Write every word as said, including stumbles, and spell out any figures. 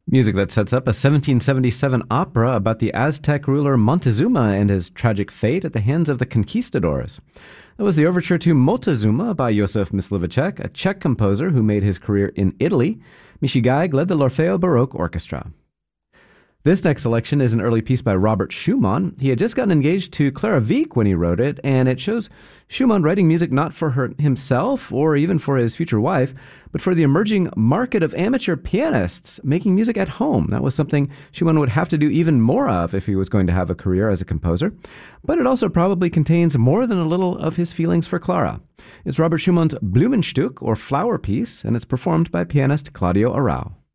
Music that sets up a seventeen seventy-seven opera about the Aztec ruler Montezuma and his tragic fate at the hands of the conquistadors. That was the overture to Moctezuma by Josef Myslivacek, a Czech composer who made his career in Italy. Michi Geig led the L'Orfeo Baroque Orchestra. This next selection is an early piece by Robert Schumann. He had just gotten engaged to Clara Wieck when he wrote it, and it shows Schumann writing music not for her, himself or even for his future wife, but for the emerging market of amateur pianists making music at home. That was something Schumann would have to do even more of if he was going to have a career as a composer. But it also probably contains more than a little of his feelings for Clara. It's Robert Schumann's Blumenstück, or Flower Piece, and it's performed by pianist Claudio Arrau.